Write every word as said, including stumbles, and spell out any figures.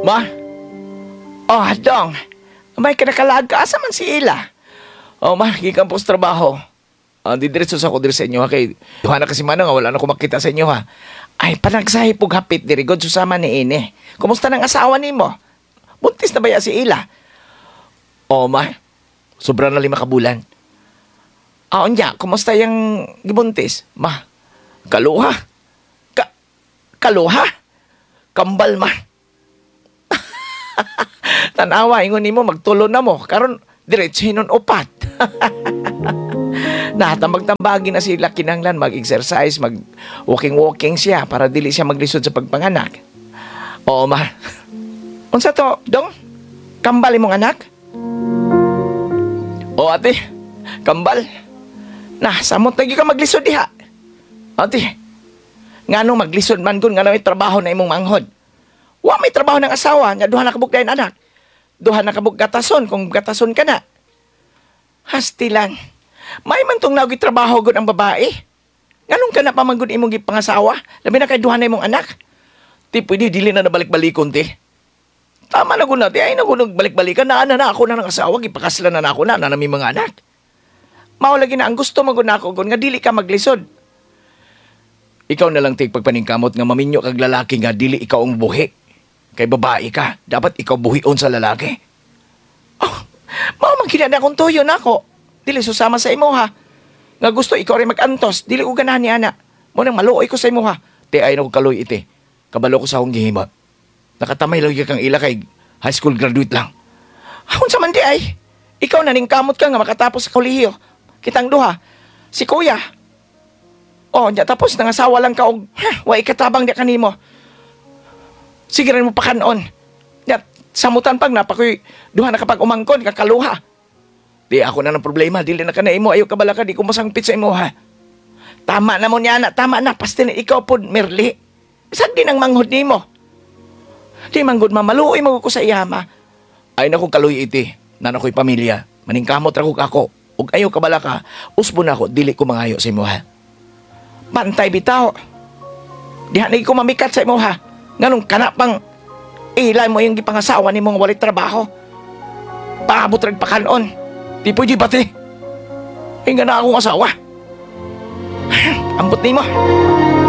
Ma? Oh, dong. May kanakalag ka. Asa man si Ila? Oh, ma, gikan po sa trabaho. Ah, di diretso sa ko diri sa inyo ha. Kay, duha na kasi man nga, wala na ko makita sa inyo ha. Ay, panagsahi pog hapit diri. God, susama ni Ine. Kumusta ng asawa ni mo? Buntis na ba ya si Ila? Oh, ma. Sobra na lima kabulan. Ah, unya, kumusta yung gibuntis? Ma, kaluha. Ka, kaluha? Kambal, ma. Tanawa, ingon ni mo, magtulo na mo. Karon diretso hinon upat. Natambag-tambagin na sila kinanglan, mag-exercise, mag-walking-walking siya para dili siya maglisod sa pagpanganak. Oo, ma. Unsa to, dong? Kambal imong anak? O, ate. Kambal. Nah, samot lagi ka maglisod diha. Ate. Ngano maglisod man kun ngano may trabaho na imong manghod. Wa may trabaho ng asawa, nga duha na kabuk dayon anak. Duha na kabuk gatason kung gatason ka na. Hasti lang. May man tong naogi trabaho gud ang babae. Nganong ka na pa man gud imong gipangasawa? Labi na kay duha na imong anak. Ti pwede dili na nabalik-balikon ti. Tama na gud na ti ay na gud balik-balikan na ana na ako na ng asawa gipakaslan na nako na na nami mga anak. Mao lagi na ang gusto man gud nako gud nga dili ka maglisod. Ikaw na lang tig pagpaningkamot nga maminyo kag lalaki nga dili ikaw ang buhi. Kay babae ka, dapat ikaw buhion sa lalaki. Oh, mao man kinada akong tuyo nako. Dili susama sa imo ha. Nga gusto ikaw rin mag-antos, dili ko ganahan ni ana. Mo nang maluoy ko sa imo ha. Ti ay na ko kaloy ite. Kabalo ko sa akong gihimo. Nakatamay lang kang ila kay high school graduate lang. Ahon sa man di ay. Ikaw na ning kamot ka nga makatapos sa kolehiyo. Kitang duha. Si kuya. Oh, nya tapos nangasawa lang ka og wa ikatabang di kanimo. Sige rin mo pakanon. Nya samutan pag napakoy duha na kapag umangkon kakaluha. Di ako na ng problema, dili na ka na imo, ayaw ka bala ka, di ko masangpit sa imo ha. Tama na mo niya na, tama na, pastin ikaw po, Merli. Saan din ang manghod ni mo? Di manghod mamaluoy mo ko sa iyama. Ay na kong kaluy iti, nanakoy pamilya, maningkamot rakog ako, ug ayaw ka bala ka, usbo na ako, dili ko mangayo sa imo ha. Pantay bitaw. Di hanay ko mamikat sa imo ha. Nganong kanapang ilay mo yung gipangasawa ni mong walit trabaho. Paabot rag pakanon. Di pwede pati. Hinga na akong asawa. Ambot ni mo.